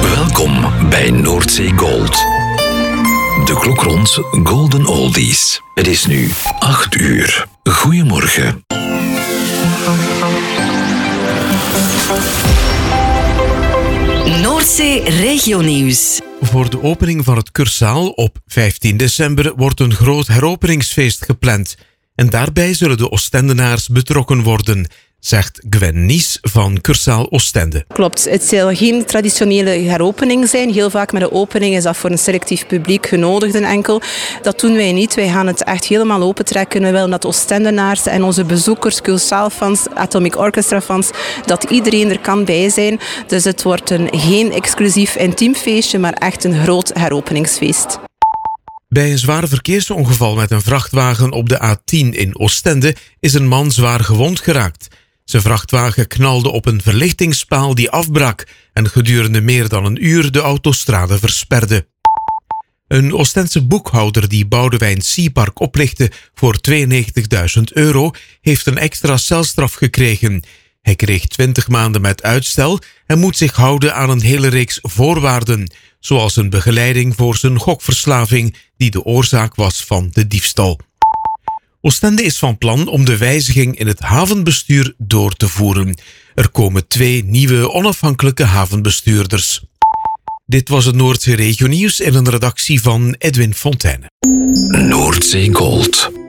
Welkom bij Noordzee Gold. De klok rond Golden Oldies. Het is nu 8 uur. Goedemorgen. Noordzee Regionieuws. Voor de opening van het Cursaal op 15 december wordt een groot heropeningsfeest gepland. En daarbij zullen de Oostendenaars betrokken worden, zegt Gwen Nies van Cursaal Oostende. Klopt, het zal geen traditionele heropening zijn. Heel vaak met de opening is dat voor een selectief publiek genodigden enkel. Dat doen wij niet. Wij gaan het echt helemaal opentrekken. We willen dat Oostendenaars en onze bezoekers, Cursaal-fans, Atomic Orchestra-fans, dat iedereen er kan bij zijn. Dus het wordt geen exclusief intiem feestje, maar echt een groot heropeningsfeest. Bij een zwaar verkeersongeval met een vrachtwagen op de A10 in Oostende is een man zwaar gewond geraakt. Zijn vrachtwagen knalde op een verlichtingspaal die afbrak en gedurende meer dan een uur de autostrade versperde. Een Oostense boekhouder die Boudewijn Seapark oplichtte voor €92.000 heeft een extra celstraf gekregen. Hij kreeg 20 maanden met uitstel en moet zich houden aan een hele reeks voorwaarden, zoals een begeleiding voor zijn gokverslaving die de oorzaak was van de diefstal. Oostende is van plan om de wijziging in het havenbestuur door te voeren. Er komen 2 nieuwe onafhankelijke havenbestuurders. Dit was het Noordzee Regionieuws in een redactie van Edwin Fontijne. Noordzee Gold.